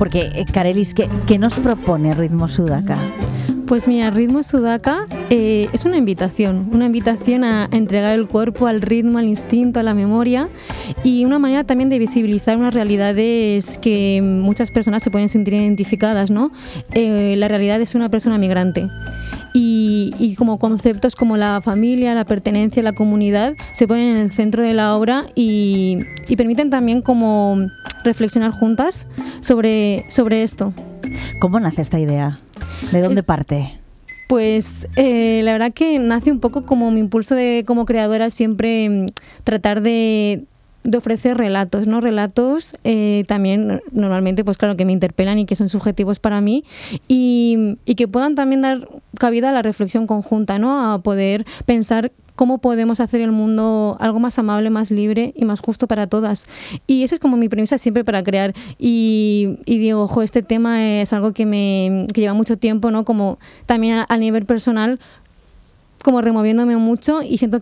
Porque, Carelis, ¿qué nos propone Ritmo Sudaca? Pues mira, Ritmo Sudaca es una invitación a entregar el cuerpo al ritmo, al instinto, a la memoria, y una manera también de visibilizar unas realidades que muchas personas se pueden sentir identificadas, ¿no? La realidad es una persona migrante. Y como conceptos como la familia, la pertenencia, la comunidad se ponen en el centro de la obra y permiten también como reflexionar juntas sobre esto. ¿Cómo nace esta idea? ¿De dónde parte? Pues la verdad que nace un poco como mi impulso como creadora, siempre tratar de ofrecer relatos, ¿no? Relatos también normalmente, pues claro, que me interpelan y que son subjetivos para mí y que puedan también dar cabida a la reflexión conjunta, ¿no? A poder pensar cómo podemos hacer el mundo algo más amable, más libre y más justo para todas. Y esa es como mi premisa siempre para crear. Y digo, ojo, este tema es algo que lleva mucho tiempo, ¿no? Como también a nivel personal, como removiéndome mucho, y siento